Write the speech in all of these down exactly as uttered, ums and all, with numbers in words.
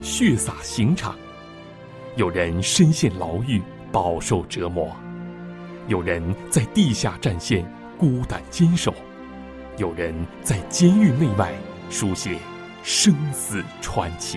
血洒刑场，有人身陷牢狱，饱受折磨；有人在地下战线孤胆坚守；有人在监狱内外书写生死传奇。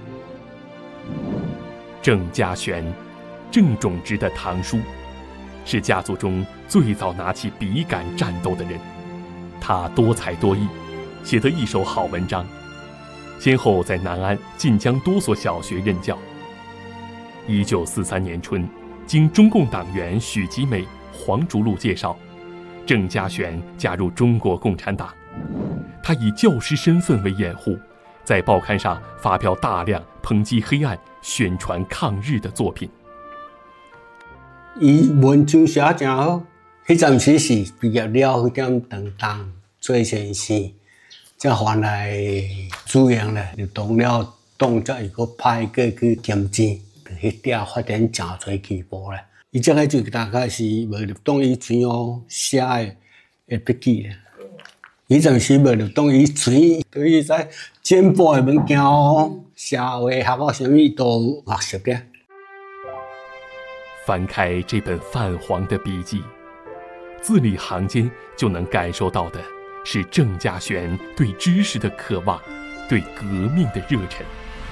郑家旋，郑种植的堂叔，是家族中最早拿起笔杆战斗的人。他多才多艺，写得一手好文章，先后在南安、晋江多所小学任教。一九四三年春，经中共党员许吉美、黄竹禄介绍，郑家旋加入中国共产党。他以教师身份为掩护，在报刊上发表大量抨击黑暗、宣传抗日的作品。 伊文章写真好，迄阵时是毕业了，去点当当做先生，才换来主任咧，就当了党，才又搁派过去兼职，迄点发展真侪进步咧。伊这个就大概是无入党以前哦写的的笔记咧。迄阵时无入党以前，对于在进步的物件哦，社会学啊，什么都有学习咧。 翻开这本泛黄的笔记，字里行间就能感受到的是郑家旋对知识的渴望，对革命的热忱。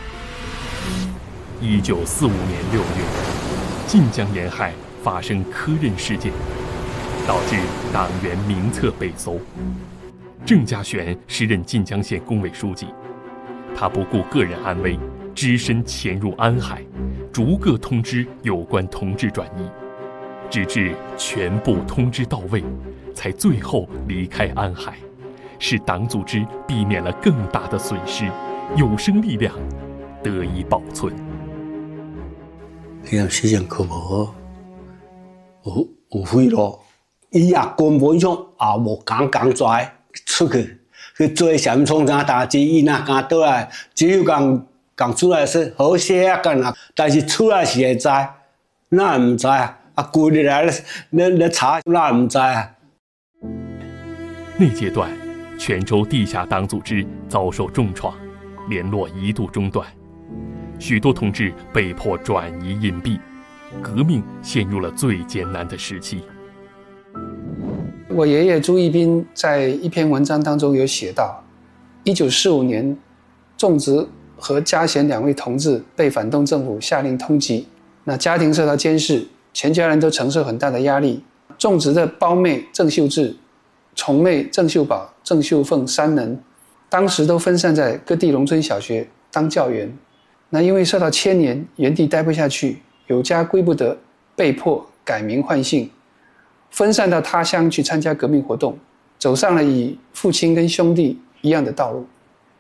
一九四五年六月，晋江沿海发生科任事件，导致党员名册被搜。郑家旋时任晋江县工委书记，他不顾个人安危，只身潜入安海，逐个通知有关同志转移，直至全部通知到位，才最后离开安海，使党组织避免了更大的损失，有生力量得以保存。 迄阵时阵可无好，有有贿赂，伊也根本上也无敢讲出来出去去做什么创啥代志，伊若敢倒来，只有讲讲出来说好些啊干啦，但是出来是会知，哪会唔知啊？啊，规日来咧咧咧查，哪会唔知啊？ 那阶段，泉州地下党组织遭受重创，联络一度中断，许多同志被迫转移隐蔽，革命陷入了最艰难的时期。 我爷爷朱一彬在一篇文章当中有写到，一九四五年，仲植和家贤两位同志被反动政府下令通缉，那家庭受到监视，全家人都承受很大的压力。仲植的胞妹郑秀智、重妹郑秀宝、郑秀凤三人，当时都分散在各地农村小学当教员。那因为受到牵连，原地待不下去，有家归不得，被迫改名换姓，分散到他乡去参加革命活动，走上了与父亲跟兄弟一样的道路。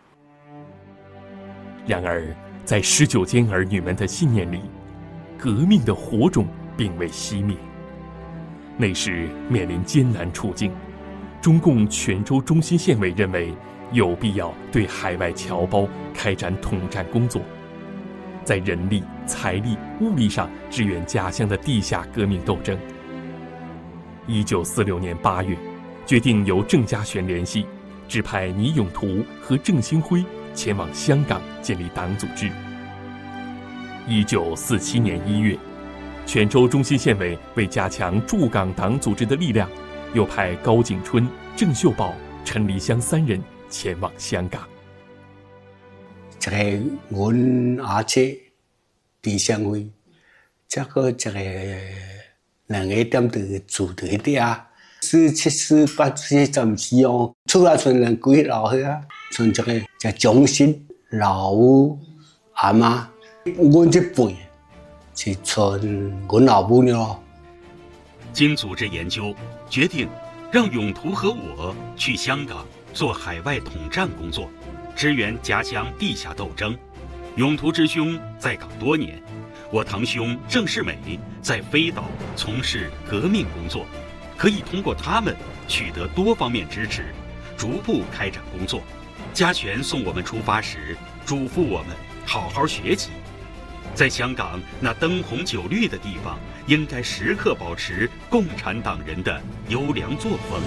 然而，在十九间儿女们的信念里，革命的火种并未熄灭。那时面临艰难处境，中共泉州中心县委认为有必要对海外侨胞开展统战工作，在人力、财力、物力上支援家乡的地下革命斗争。一九四六年八月，决定由郑家旋联系，指派倪永图和郑兴辉前往香港建立党组织。一九四七年一月，泉州中心县委为加强驻港党组织的力量，又派高景春、郑秀宝、陈黎香三人前往香港。 一个阮阿姐伫乡会，再个一个两个点就住伫迄遐，四七四八四十四哦，厝内剩两几老岁啊，剩一个一蒋氏老母阿妈，阮这辈是剩阮老母了。 经组织研究，决定让永图和我去香港做海外统战工作，支援家乡地下斗争。永图之兄在港多年，我堂兄郑世美在飞岛从事革命工作，可以通过他们取得多方面支持，逐步开展工作。家旋送我们出发时，嘱咐我们好好学习，在香港那灯红酒绿的地方，应该时刻保持共产党人的优良作风。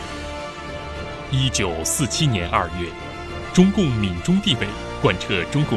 一九四七年二月，中共闽中地委贯彻中共